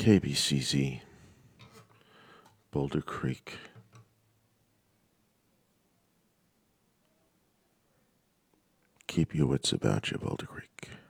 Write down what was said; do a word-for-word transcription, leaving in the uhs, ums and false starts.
K B C Z, Boulder Creek. Keep your wits about you, Boulder Creek.